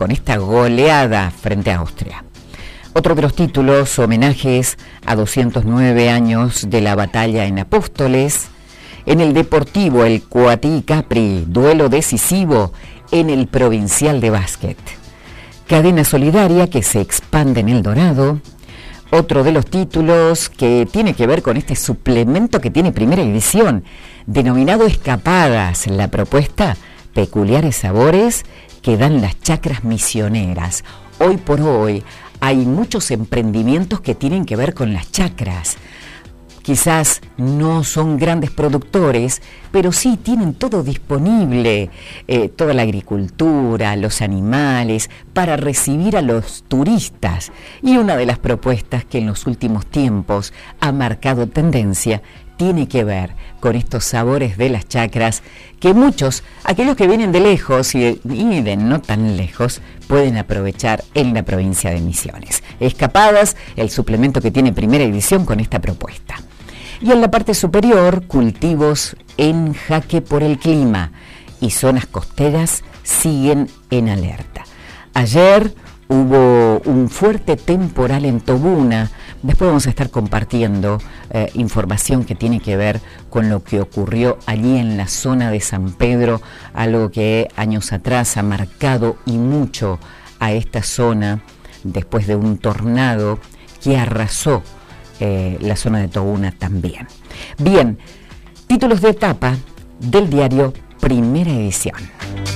con esta goleada frente a Austria. Otro de los títulos, homenajes a 209 años de la batalla en Apóstoles. En el Deportivo, el Coatí Capri, duelo decisivo en el Provincial de Básquet. Cadena solidaria que se expande en El Dorado. Otro de los títulos que tiene que ver con este suplemento que tiene Primera Edición, denominado Escapadas, la propuesta Peculiares Sabores que dan las chacras misioneras. Hoy por hoy hay muchos emprendimientos que tienen que ver con las chacras. Quizás no son grandes productores, pero sí tienen todo disponible, toda la agricultura, los animales, para recibir a los turistas. Y una de las propuestas que en los últimos tiempos ha marcado tendencia tiene que ver con estos sabores de las chacras que muchos, aquellos que vienen de lejos y de no tan lejos, pueden aprovechar en la provincia de Misiones. Escapadas, el suplemento que tiene Primera Edición con esta propuesta. Y en la parte superior, cultivos en jaque por el clima y zonas costeras siguen en alerta. Ayer hubo un fuerte temporal en Tobuna. Después vamos a estar compartiendo información que tiene que ver con lo que ocurrió allí en la zona de San Pedro, algo que años atrás ha marcado y mucho a esta zona después de un tornado que arrasó la zona de Tobuna también. Bien, títulos de etapa del diario Primera Edición.